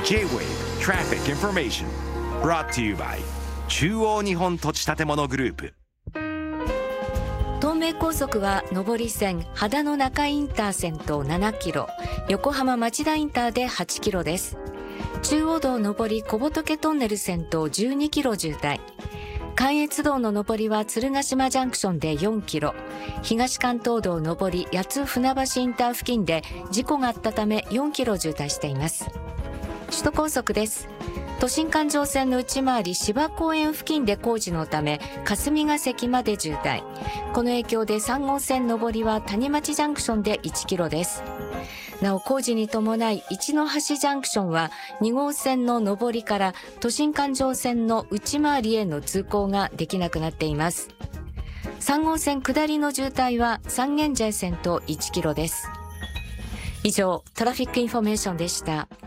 J-Wave Traffic Information brought to you by 中央日本土地建物グループ。 東名高速は上り線秦野中インター線と7キロ、横浜町田インターで8キロです。中央道上り小仏トンネル線と12キロ渋滞。関越道の上りは鶴ヶ島ジャンクションで4キロ、東関東道上り八津船橋インター付近で事故があったため4キロ渋滞しています。首都高速です。都心環状線の内回り芝公園付近で工事のため霞ヶ関まで渋滞。この影響で3号線上りは谷町ジャンクションで1キロです。なお工事に伴い一ノ橋ジャンクションは2号線の上りから都心環状線の内回りへの通行ができなくなっています。3号線下りの渋滞は三軒茶屋線と1キロです。以上トラフィックインフォメーションでした。